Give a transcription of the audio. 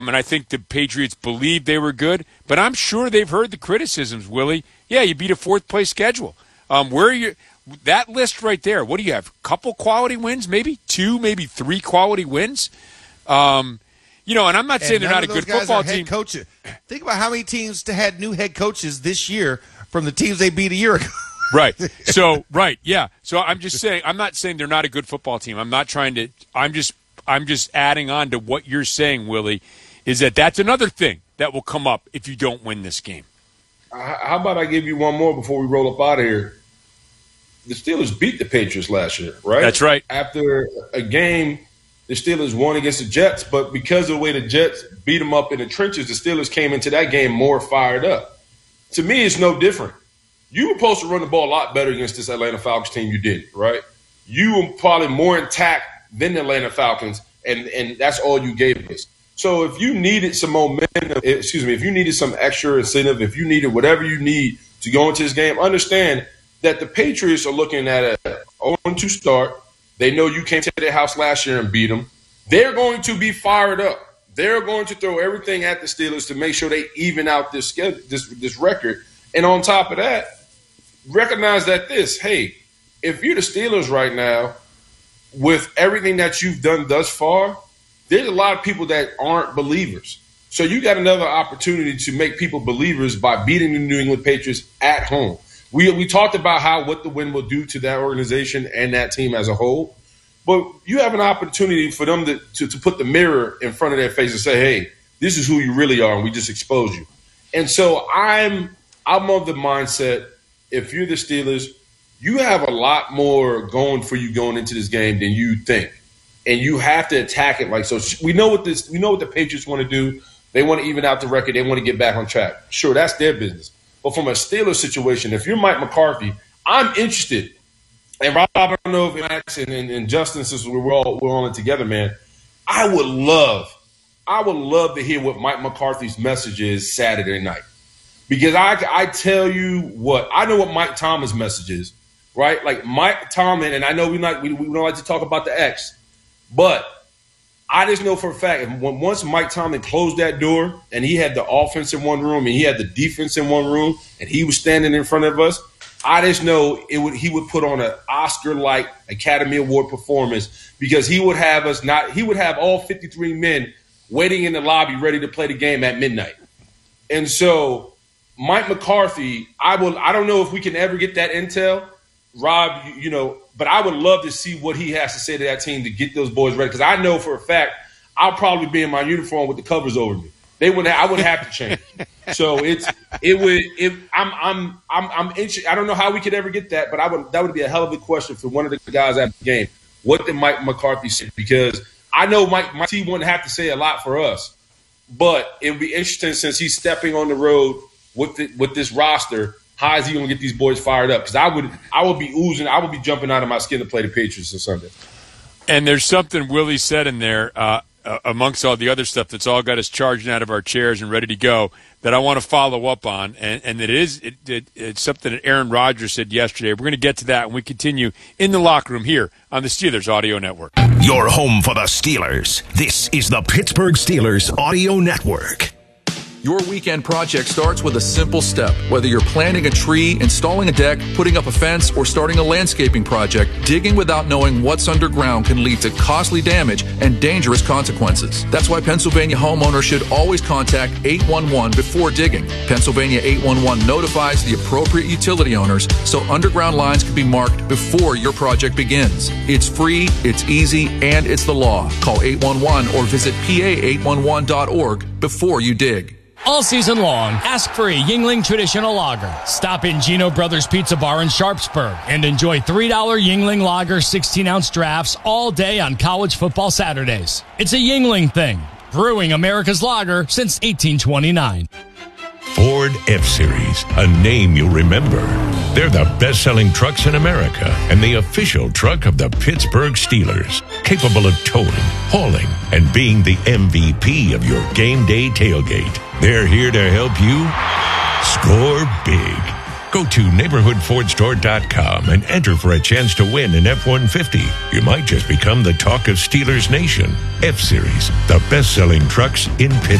And I think the Patriots believed they were good, but I'm sure they've heard the criticisms, Willie. Yeah, you beat a fourth-place schedule. Where are you? That list right there, what do you have? A couple quality wins, maybe? 2, maybe 3 quality wins? And I'm not saying they're not a good football team. Coaches. Think about how many teams had new head coaches this year from the teams they beat a year ago. Right. So, right, yeah. So I'm just saying, I'm not saying they're not a good football team. I'm not trying to – I'm just adding on to what you're saying, Willie, is that's another thing that will come up if you don't win this game. How about I give you one more before we roll up out of here? The Steelers beat the Patriots last year, right? That's right. After a game, the Steelers won against the Jets, but because of the way the Jets beat them up in the trenches, the Steelers came into that game more fired up. To me, it's no different. You were supposed to run the ball a lot better against this Atlanta Falcons team. You didn't, right? You were probably more intact than the Atlanta Falcons, and that's all you gave us. So if you needed some momentum, if you needed some extra incentive, if you needed whatever you need to go into this game, understand that the Patriots are looking at an 0-2 start. They know you came to their house last year and beat them. They're going to be fired up. They're going to throw everything at the Steelers to make sure they even out this record. And on top of that, recognize that if you're the Steelers right now, with everything that you've done thus far, there's a lot of people that aren't believers. So you got another opportunity to make people believers by beating the New England Patriots at home. We talked about what the win will do to that organization and that team as a whole. But you have an opportunity for them to put the mirror in front of their face and say, hey, this is who you really are, and we just exposed you. And so I'm of the mindset, if you're the Steelers, you have a lot more going for you going into this game than you think. And you have to attack it like so. We know what the Patriots want to do. They want to even out the record. They want to get back on track. Sure, that's their business. But from a Steelers situation, if you're Mike McCarthy, I'm interested. And Rob, I don't know if Max and Justin, since we're all in together, man, I would love to hear what Mike McCarthy's message is Saturday night. Because I tell you what, I know what Mike Tomlin's message is, right? Like Mike Tomlin, and I know we don't like to talk about the X, but I just know for a fact, once Mike Tomlin closed that door and he had the offense in one room and he had the defense in one room and he was standing in front of us, I just know he would put on an Oscar-like Academy Award performance because he would have all 53 men waiting in the lobby ready to play the game at midnight. And so Mike McCarthy, I don't know if we can ever get that intel, Rob, but I would love to see what he has to say to that team to get those boys ready. Because I know for a fact I'll probably be in my uniform with the covers over me. I wouldn't have to change. So I'm interested. I don't know how we could ever get that, but that would be a hell of a question for one of the guys at the game. What did Mike McCarthy say? Because I know Mike T wouldn't have to say a lot for us, but it would be interesting since he's stepping on the road with this roster. How is he going to get these boys fired up? Because I would be oozing. I would be jumping out of my skin to play the Patriots on Sunday. And there's something Willie said in there, amongst all the other stuff that's all got us charging out of our chairs and ready to go, that I want to follow up on. And it's something that Aaron Rodgers said yesterday. We're going to get to that when we continue in the locker room here on the Steelers Audio Network. Your home for the Steelers. This is the Pittsburgh Steelers Audio Network. Your weekend project starts with a simple step. Whether you're planting a tree, installing a deck, putting up a fence, or starting a landscaping project, digging without knowing what's underground can lead to costly damage and dangerous consequences. That's why Pennsylvania homeowners should always contact 811 before digging. Pennsylvania 811 notifies the appropriate utility owners so underground lines can be marked before your project begins. It's free, it's easy, and it's the law. Call 811 or visit pa811.org before you dig. All season long, ask for a Yuengling Traditional Lager. Stop in Gino Brothers Pizza Bar in Sharpsburg and enjoy $3 Yuengling Lager 16-ounce drafts all day on college football Saturdays. It's a Yuengling thing, brewing America's lager since 1829. Ford F-Series, a name you'll remember. They're the best-selling trucks in America and the official truck of the Pittsburgh Steelers. Capable of towing, hauling, and being the MVP of your game day tailgate. They're here to help you score big. Go to neighborhoodfordstore.com and enter for a chance to win an F-150. You might just become the talk of Steelers Nation. F-Series, the best-selling trucks in Pittsburgh.